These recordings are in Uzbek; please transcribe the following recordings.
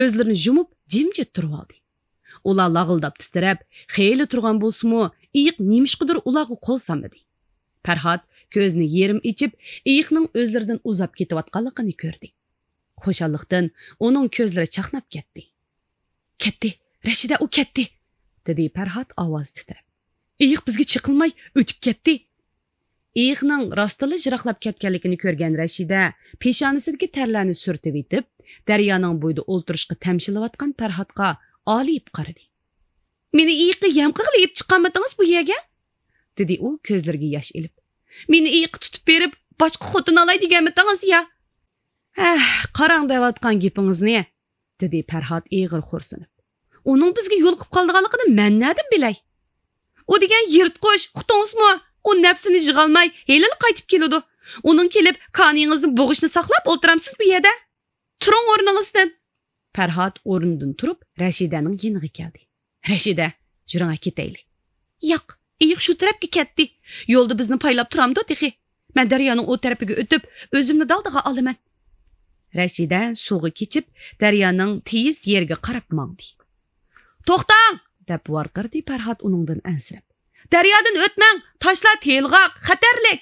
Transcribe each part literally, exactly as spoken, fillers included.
Gözlerini yumup jimjit turib oldi. Ular lag'ildab titrab, xeyli turgan bo'lsa-mu, iyiq nemishqidir ularga qo'l solmadi. Farhod ko'zini yerim ichib, iyiqning o'zlaridan uzab ketayotganligini ko'rdi. Xo'shallikdan uning ko'zlari chaqnab ketdi. Ketdi, Rashida u ketdi, dedi Farhod ovoz titrab. Iyiq bizga chiqilmay o'tib ketdi. Iyiqning rostili jiraqlab ketganligini ko'rgan Rashida peshonasidagi tarlarni surtib etib, daryoning bo'yida o'ltirishga tamshilayotgan Farhodga olib qaradi. Meni iyiqqa yam qilib chiqqanmidingiz bu yerga? dedi u ko'zlariga yosh ilib. Meni iyiqqa tutib berib, boshqa xotin olay deganmidingiz ya? Ah, qarang deyotgan gapingizni, dedi Farhod ig'ir xo'rsinib. Uning bizga yo'l qilib qolganligini men nadim bilay? O degan yirtqish, xutingizmi? O nafsini yig'olmay, helal qaytib keladi. Uning kelib, qaningizni bo'g'ishni saqlab o'tiramsiz bu yerda. Turing o'rningizdan. Farhod o'rnidan turib, Rashidaning yeniga keldi. Rashida, yuring ketaylik. Yo'q, iyiq shu tarafga ketdi. Yo'lda bizni paylab turamdi, texi. Men daryoning o tarafiga o'tib, o'zimni daldiga olaman. Rashida suvga kechib, daryoning tez yerga qarab mangdi. To'xtang, deb varqirdi Farhod uningdan ansirab. Daryodan o'tmang, toshlar telg'oq, xatarlik.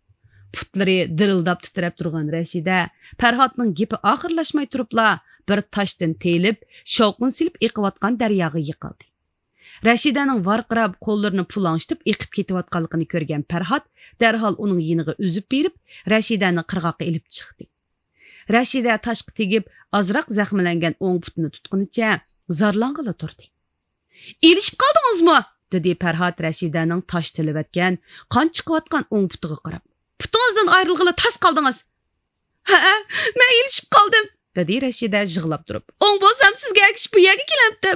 Putlari dirildab titrab turgan Rashida Farhodning gapi oxirlashmay turibla bir toshdan telib, shovqin silib eqiyotgan daryoga yiqildi. Rashidaning varqirab qo'llarini pulangshitib eqib ketayotganligini ko'rgan Farhod darhol uning yeniga uzib berib, Rashidani qirg'oqqa ilib chiqdi. Rashida toshga tegib, ozroq zaxmlangan o'ng putini tutqunicha zarlang'ila turdi. "Elishib qoldingizmi?" dedi Farhod Rashidaning tosh tilibatgan, qon chiqayotgan o'ng putiga qarab. "Putingizdan ayrilg'ili tas qoldingiz." "Ha, men elishib qoldim," dedi Rashida yig'lab turib. "O'ng bo'lsam sizga akish bu yerga kelamdim."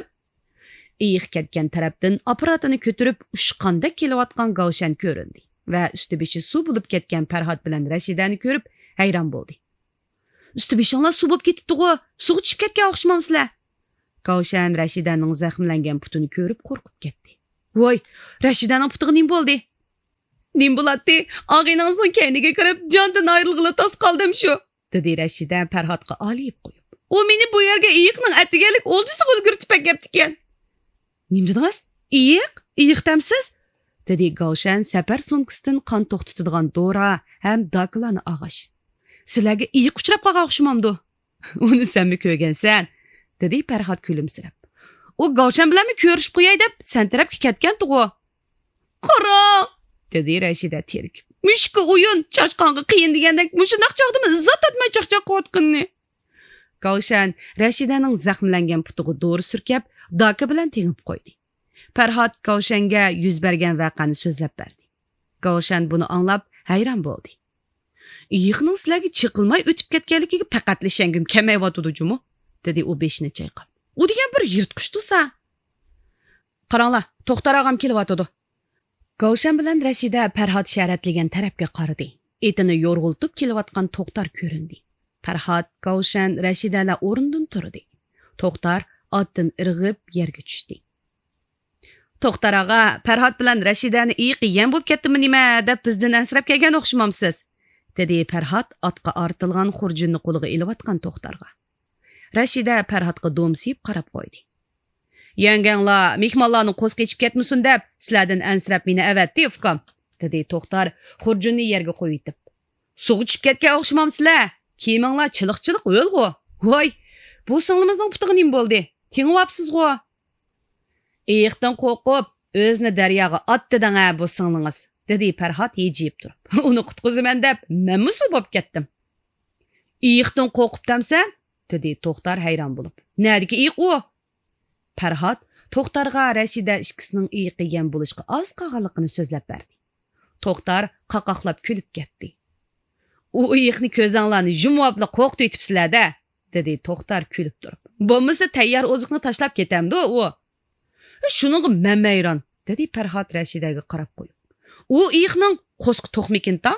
Iyiq ketgan tarafdan apparatini ko'tarib ushqanda kelayotgan Gavshan ko'rindi va usti beshi suv bo'lib ketgan Farhod bilan Rashidani ko'rib hayron bo'ldi. "Usti beshinglar suv bo'lib ketibdi-ku, suv tushib ketgan o'xshamamsizlar?" Gavshan Rashidaning zaxmlangan putini ko'rib qo'rqib ketdi. "Voy, Rashidaning putiga nim bo'ldi?" "Nim bo'ladi, og'iningizning kayniga kirib, jondan ayrilg'ili tas qoldim shu," dedi Rashida Farhodga olib qo'yib. "U meni bu yerga iyiqning atigalik oldisiga o'lgirtib kelibdi ekan." "Nim dedingiz? Iyiq? Iyiqdamsiz?" dedi Gavshan safar sumkasidan qon to'xtatadigan dora ham doklani og'ish. "Sizlarga iyiq uchrab qolgan o'xshamamdi." "Uni senmi ko'rgansan?" dedi Farhod kulimsirab. "U Gavshan bilanmi ko'rishib qo'yay deb sen tarafga ketgan-ku." "Qara!" dedi Rashida terkib. "Mushka o'yin chashqonga qiyin degandek, mushundoq chog'dimi izzat etmay chaqchaq qilayotganni." Gavshan Rashidaning zaxmlangan putiga dori surkab, doka bilan tengib qo'ydi. Farhod Gavshanga yuz bergan voqeani so'zlab berdi. Gavshan buni anglab hayron bo'ldi. "Iyiqning sizlarga chiqilmay o'tib ketganligiga faqat lishangim kamayotdi jumu," dedi u beshini chayqab. "U degan bir yirtqichdi-sa." "Qaranglar, To'xtar og'am kelyotdi." Gavshan bilan Rashida Farhod sharatlagan tarafga qaradi. Etini yo'rg'ultib kelayotgan To'xtar ko'rindi. Farhod, Gavshan, Rashidalar o'rnidan turdi. To'xtar otdan irg'ib yerga tushdi. "To'xtar og'a, Farhod bilan Rashidani iyiq yem bo'lib ketdimi nima deb bizdan ansirab kelgan o'xshamamsiz?" dedi Farhod otga ortilgan xurjunni qo'liga ilayotgan To'xtarga. Rashida Farhodga do'msib qarab qo'ydi. "Yanganglar mehmonlarni qo'z kechib ketmasin deb sizlardan ansirab meni avatdi, ufqam," dedi To'xtar xurjunni yerga qo'yib. "Suv ichib ketgan o'xshamamsizlar? Kiyiminglar chiliq-chiliq o'lg'u. Voy, bu singlimizning putiga nim bo'ldi? Teng'yapsiz-ku." "Iyiqdan qo'rqib, o'zni daryoga otdi-danga bu singlingiz," dedi Farhod yejib turib. "Uni qutqizaman deb menmi suv bo'lib ketdim." "Iyiqdan qo'rqibdamsan?" dedi To'xtar hayron bo'lib. "Nədiki iyiq u?" Farhod To'xtarga Rashida ikkisining iyiqi yem bo'lishga oz qolganligini so'zlab berdi. To'xtar qaqoqlab kulib ketdi. "U iyiqni ko'zinglarni yumibla qo'rqitib etibsizlar-da," dedi To'xtar kulib turib. "Bo'lmasa tayyor oziqni tashlab ketamdi u." "Shuninga men mayron," dedi Farhod Rashidaga qarab qo'yib. "U iyiqning qo'sqi to'qmikin-tan?"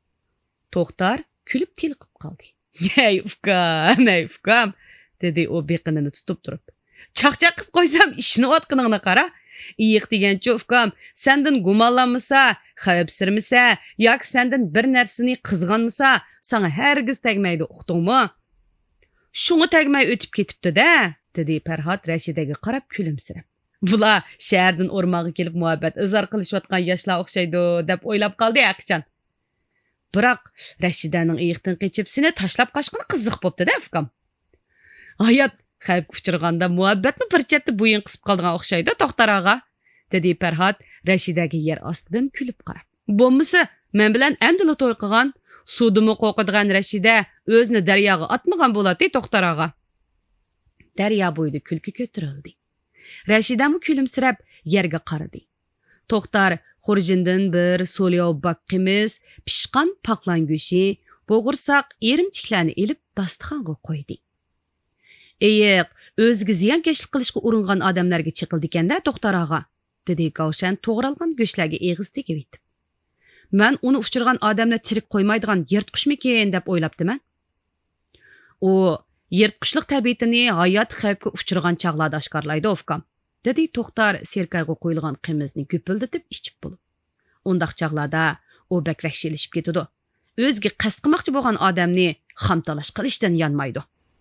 To'xtar kulib tilqib qoldi. "Ey ufqam, ey ufqam," dedi u beqinini tutib turib. "Chaqchaq qilib qo'ysam ishni otqiningni qara. Iyiq degancha ufqam, sendan gumonlanmasa, xavfsirmisa, yoki sendan bir narsani qizg'anmasa, sana hargiz tegmaydi, uqdingmi?" Şunu tegmay ötüp ketipti-de, dedi Ferhat Rashidaga qarab kulimsirab. Bular shahardan o'rmog'iga kelib muhabbat izhor qilishayotgan yoshlar o'xshaydi deb o'ylab qoldi Aqchan. Biroq Rashidaning iyiqdan qechib seni tashlab qochgani qiziq bo'pti-da ukam. Hayot xavfga uchraganda muhabbatni bir chetda bo'yin qisib qolgan o'xshaydi To'xtar og'a, dedi Ferhat Rashidaga yer ostidan kulib qarab. Bo'lmasa, men bilan amdila to'y qilgan, suvdimi qo'qidigan Rashida o'zini daryoga otmagan bo'ladi To'xtar og'a. Daryo bo'yida kulki ko'tarildi. Rashidam kulimsirab yerga qaradi. To'xtar xurjindan bir so'liyov baqqimiz, pishqan paqlan go'shi, bo'g'irsoq erimchiklarni elib dasturxonga qo'ydi. Eyiq, o'ziga ziyonkashlik qilishga uringan odamlarga chiqildi ekanda To'xtar og'a, dedi Kavshan to'g'ralgan go'shtlarga eg'iz tegib etib. Men uni uchirgan odamlar chirik qo'ymaydigan yirtqichmikin deb o'ylabdiman. U yirtqichlik tabiatini hayot xavfga uchirgan chaqlarda oshkorlaydi ofkam, dedi To'xtar serkayga qo'yilgan qimizni ko'pildatib ichib bo'lib. Undaq chaqlarda u bak vahshiylasib ketadi. O'ziga qasd qilmoqchi bo'lgan odamni xamtalash qilishdan yanmaydi.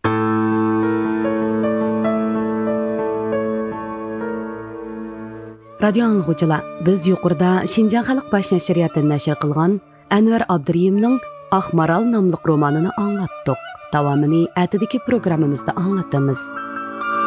Radio anglag'uchilar, biz yuqorida Xinjiang xalq bosh nashriyatidan nashr qilgan Anvar Abduriyimning Aqmaral nomli romanini anglatdik. Davomini atidagi programmamizda anglatamiz.